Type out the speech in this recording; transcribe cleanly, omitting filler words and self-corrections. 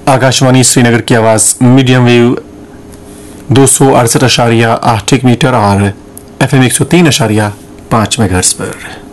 आकाशवाणी श्रीनगर की आवाज़ medium wave 268.8 metre और FM 103.5 मेगाहर्ट्ज़ पर।